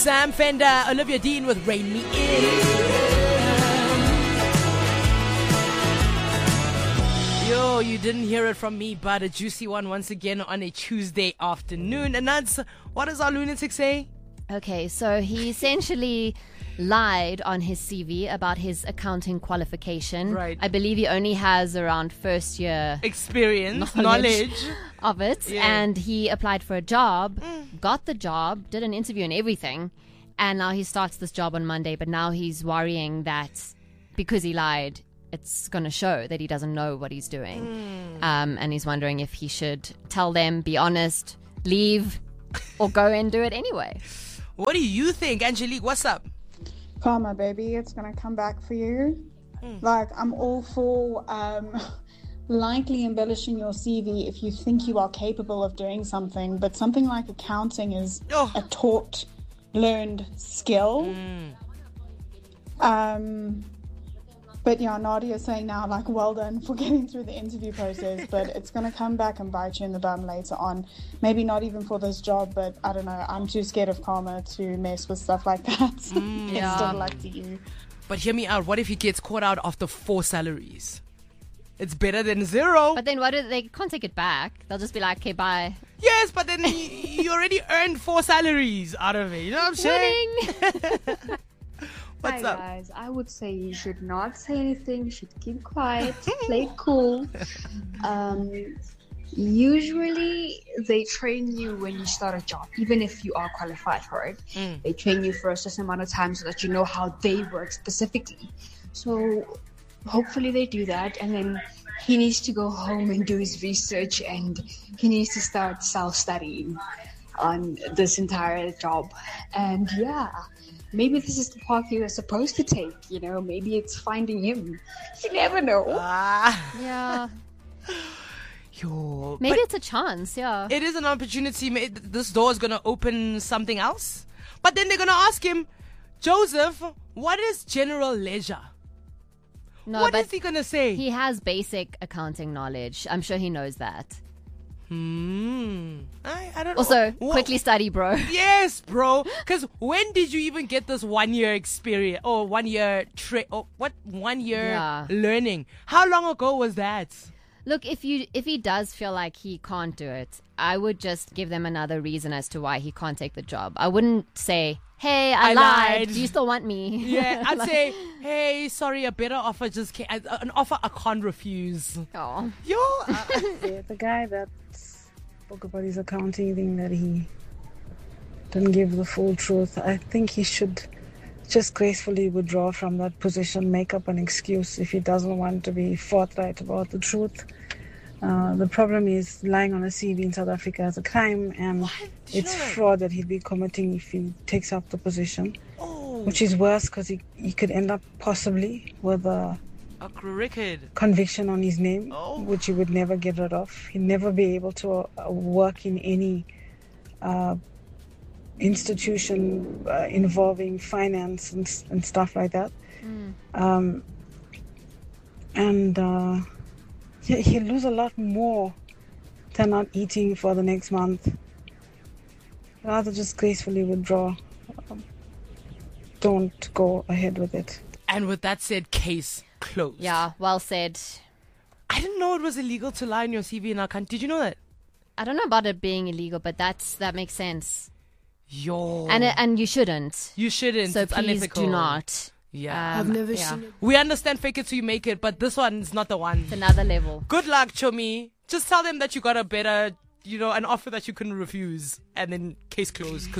Sam Fender, Olivia Dean with Rain Me In. Yo, you didn't hear it from me, but a juicy one once again on a Tuesday afternoon. And that's, what does our lunatic say? Okay, so he essentially lied on his CV about his accounting qualification. Right. I believe he only has around first year Experience, knowledge of it. Yeah. And he applied for a job, got the job, did an interview and everything. And now he starts this job on Monday. But now he's worrying that because he lied, it's going to show that he doesn't know what he's doing. And he's wondering if he should tell them, be honest, leave, or go and do it anyway. What do you think, Angelique? What's up? Karma, baby, it's gonna come back for you. Like, I'm all for lightly embellishing your CV if you think you are capable of doing something, but something like accounting is a taught, learned skill. But yeah, Nadia is saying now, like, well done for getting through the interview process, but it's going to come back and bite you in the bum later on. Maybe not even for this job, but I don't know. I'm too scared of karma to mess with stuff like that. Yeah. Best of luck to you. But hear me out. What if he gets caught out after 4 salaries? It's better than 0. But then they can't take it back. They'll just be like, okay, bye. Yes, but then you already earned 4 salaries out of it. You know what I'm saying? Winning. What's Hi up? guys, I would say you should not say anything, you should keep quiet, play it cool. Usually they train you when you start a job, even if you are qualified for it. They train you for a certain amount of time so that you know how they work specifically. So hopefully they do that, and then he needs to go home and do his research, and he needs to start self-studying on this entire job. And yeah, maybe this is the path you are supposed to take, you know, maybe it's finding him. You never know. Yeah. Yo, Maybe but it's a chance, yeah. it is an opportunity. This door is going to open something else. But then they're going to ask him, Joseph, what is general ledger? No, What but is he going to say? he has basic accounting knowledge. I'm sure he knows that. I don't Also, know. quickly study, bro. Yes, bro. Because when did you even get this 1 year experience or 1 year 1 year Yeah. learning? How long ago was that? Look, if he does feel like he can't do it, I would just give them another reason as to why he can't take the job. I wouldn't say, hey, I lied. Do you still want me? Yeah, I'd say, hey, sorry, a better offer just came. An offer I can't refuse. Oh. Yo, Yeah, the guy that spoke about his accounting thing, that he didn't give the full truth, I think he should just gracefully withdraw from that position, make up an excuse if he doesn't want to be forthright about the truth. The problem is lying on a CV in South Africa is a crime, and Did you it's know that? fraud that he'd be committing if he takes up the position, oh, which is worse because he could end up possibly with a a record. conviction on his name, Oh. which he would never get rid of. He'd never be able to work in any institution involving finance and stuff like that. He'll lose a lot more than not eating for the next month. Rather just gracefully withdraw. Don't go ahead with it. And with that said, case closed. Yeah, well said. I didn't know it was illegal to lie on your CV in our country. Did you know that? I don't know about it being illegal, but that makes sense. Yo. And you shouldn't. You shouldn't. So It's please unethical. do not. Yeah. I've never seen it. We understand fake it till you make it, but this one's not the one. It's another level. Good luck, Chomi. Just tell them that you got a better, an offer that you couldn't refuse, and then case closed. 'Cause